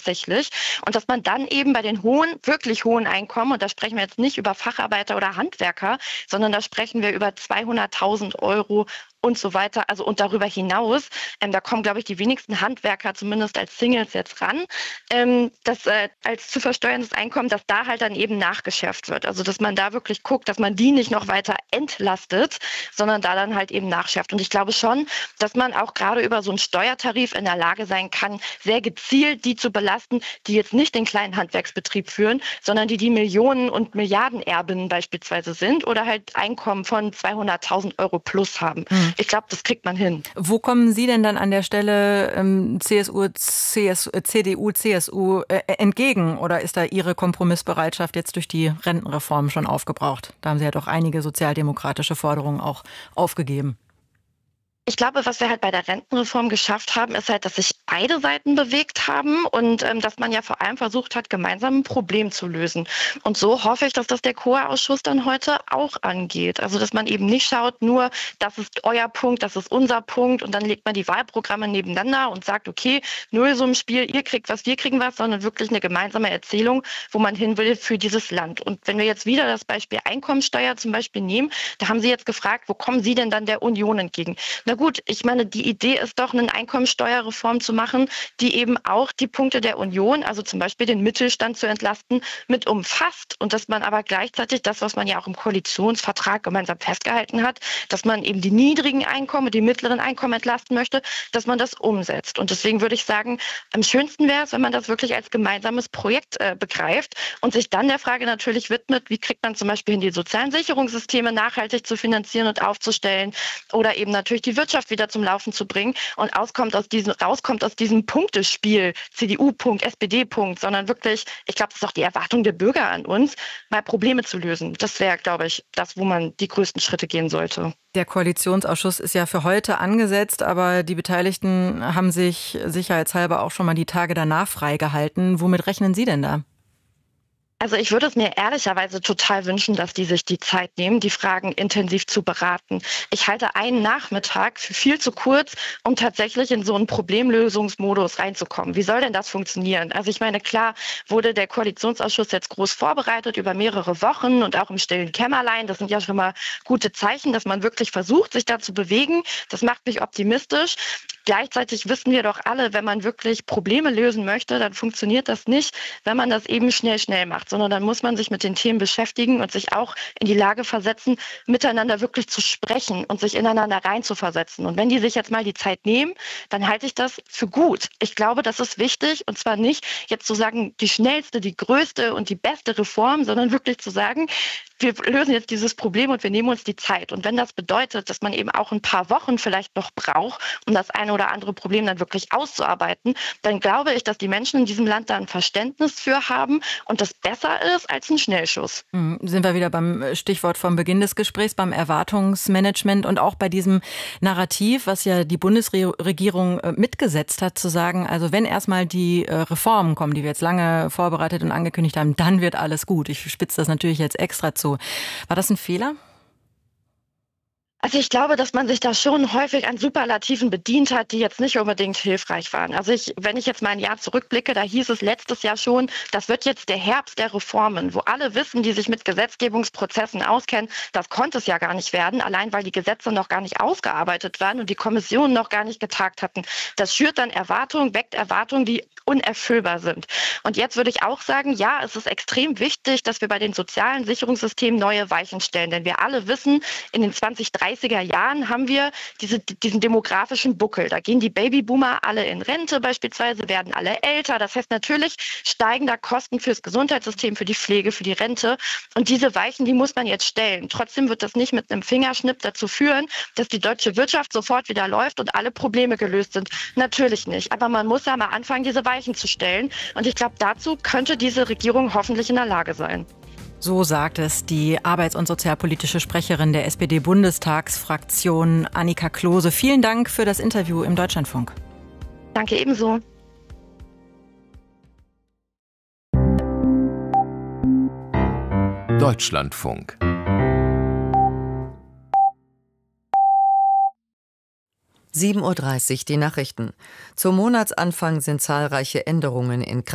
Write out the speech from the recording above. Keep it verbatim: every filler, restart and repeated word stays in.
tatsächlich. Und dass man dann eben bei den hohen, wirklich hohen Einkommen, und da sprechen wir jetzt nicht über Facharbeiter oder Handwerker, sondern da sprechen wir über zweihunderttausend Euro und so weiter, also und darüber hinaus, ähm, da kommen, glaube ich, die wenigsten Handwerker zumindest als Singles jetzt ran, ähm, dass äh, als zu versteuerndes Einkommen, dass da halt dann eben nachgeschärft wird. Also dass man da wirklich guckt, dass man die nicht noch weiter entlastet, sondern da dann halt eben nachschärft. Und ich glaube schon, dass man auch gerade über so einen Steuertarif in der Lage sein kann, sehr gezielt die zu belasten, die jetzt nicht den kleinen Handwerksbetrieb führen, sondern die die Millionen- und Milliardenerben beispielsweise sind oder halt Einkommen von zweihunderttausend Euro plus haben. Mhm. Ich glaube, das kriegt man hin. Wo kommen Sie denn dann an der Stelle ähm, C S U, C S, C D U, C S U äh, entgegen? Oder ist da Ihre Kompromissbereitschaft jetzt durch die Rentenreform schon aufgebraucht? Da haben Sie ja doch einige sozialdemokratische Forderungen auch aufgegeben. Ich glaube, was wir halt bei der Rentenreform geschafft haben, ist halt, dass sich beide Seiten bewegt haben und ähm, dass man ja vor allem versucht hat, gemeinsam ein Problem zu lösen. Und so hoffe ich, dass das der C O A-Ausschuss dann heute auch angeht. Also, dass man eben nicht schaut, nur das ist euer Punkt, das ist unser Punkt und dann legt man die Wahlprogramme nebeneinander und sagt, okay, Nullsummenspiel, ihr kriegt was, wir kriegen was, sondern wirklich eine gemeinsame Erzählung, wo man hin will für dieses Land. Und wenn wir jetzt wieder das Beispiel Einkommensteuer zum Beispiel nehmen, da haben Sie jetzt gefragt, wo kommen Sie denn dann der Union entgegen? Na gut, ich meine, die Idee ist doch, eine Einkommensteuerreform zu machen, die eben auch die Punkte der Union, also zum Beispiel den Mittelstand zu entlasten, mit umfasst und dass man aber gleichzeitig das, was man ja auch im Koalitionsvertrag gemeinsam festgehalten hat, dass man eben die niedrigen Einkommen, die mittleren Einkommen entlasten möchte, dass man das umsetzt. Und deswegen würde ich sagen, am schönsten wäre es, wenn man das wirklich als gemeinsames Projekt äh, begreift und sich dann der Frage natürlich widmet, wie kriegt man zum Beispiel hin, die sozialen Sicherungssysteme nachhaltig zu finanzieren und aufzustellen oder eben natürlich die Wirtschaft wieder zum Laufen zu bringen und auskommt aus diesem, rauskommt aus diesem Punktespiel, C D U-Punkt, S P D-Punkt, sondern wirklich, ich glaube, das ist auch die Erwartung der Bürger an uns, mal Probleme zu lösen. Das wäre, glaube ich, das, wo man die größten Schritte gehen sollte. Der Koalitionsausschuss ist ja für heute angesetzt, aber die Beteiligten haben sich sicherheitshalber auch schon mal die Tage danach freigehalten. Womit rechnen Sie denn da? Also ich würde es mir ehrlicherweise total wünschen, dass die sich die Zeit nehmen, die Fragen intensiv zu beraten. Ich halte einen Nachmittag für viel zu kurz, um tatsächlich in so einen Problemlösungsmodus reinzukommen. Wie soll denn das funktionieren? Also ich meine, klar wurde der Koalitionsausschuss jetzt groß vorbereitet über mehrere Wochen und auch im stillen Kämmerlein. Das sind ja schon mal gute Zeichen, dass man wirklich versucht, sich da zu bewegen. Das macht mich optimistisch. Gleichzeitig wissen wir doch alle, wenn man wirklich Probleme lösen möchte, dann funktioniert das nicht, wenn man das eben schnell, schnell macht, sondern dann muss man sich mit den Themen beschäftigen und sich auch in die Lage versetzen, miteinander wirklich zu sprechen und sich ineinander reinzuversetzen. Und wenn die sich jetzt mal die Zeit nehmen, dann halte ich das für gut. Ich glaube, das ist wichtig und zwar nicht jetzt zu sagen, die schnellste, die größte und die beste Reform, sondern wirklich zu sagen, wir lösen jetzt dieses Problem und wir nehmen uns die Zeit. Und wenn das bedeutet, dass man eben auch ein paar Wochen vielleicht noch braucht, um das eine oder andere Problem dann wirklich auszuarbeiten, dann glaube ich, dass die Menschen in diesem Land da ein Verständnis für haben und das besser ist als ein Schnellschuss. Mhm. Sind wir wieder beim Stichwort vom Beginn des Gesprächs, beim Erwartungsmanagement und auch bei diesem Narrativ, was ja die Bundesregierung mitgesetzt hat, zu sagen, also wenn erstmal die Reformen kommen, die wir jetzt lange vorbereitet und angekündigt haben, dann wird alles gut. Ich spitze das natürlich jetzt extra zu. War das ein Fehler? Also ich glaube, dass man sich da schon häufig an Superlativen bedient hat, die jetzt nicht unbedingt hilfreich waren. Also ich, wenn ich jetzt mal ein Jahr zurückblicke, da hieß es letztes Jahr schon, das wird jetzt der Herbst der Reformen, wo alle wissen, die sich mit Gesetzgebungsprozessen auskennen, das konnte es ja gar nicht werden, allein weil die Gesetze noch gar nicht ausgearbeitet waren und die Kommissionen noch gar nicht getagt hatten. Das schürt dann Erwartungen, weckt Erwartungen, die unerfüllbar sind. Und jetzt würde ich auch sagen, ja, es ist extrem wichtig, dass wir bei den sozialen Sicherungssystemen neue Weichen stellen, denn wir alle wissen, in den zwanzig dreißiger Jahren haben wir diese, diesen demografischen Buckel. Da gehen die Babyboomer alle in Rente beispielsweise, werden alle älter. Das heißt natürlich steigender Kosten fürs Gesundheitssystem, für die Pflege, für die Rente. Und diese Weichen, die muss man jetzt stellen. Trotzdem wird das nicht mit einem Fingerschnipp dazu führen, dass die deutsche Wirtschaft sofort wieder läuft und alle Probleme gelöst sind. Natürlich nicht. Aber man muss ja mal anfangen, diese Weichen zu stellen. Und ich glaube, dazu könnte diese Regierung hoffentlich in der Lage sein. So sagt es die arbeits- und sozialpolitische Sprecherin der S P D-Bundestagsfraktion Annika Klose. Vielen Dank für das Interview im Deutschlandfunk. Danke ebenso. Deutschlandfunk. sieben Uhr dreißig, die Nachrichten. Zum Monatsanfang sind zahlreiche Änderungen in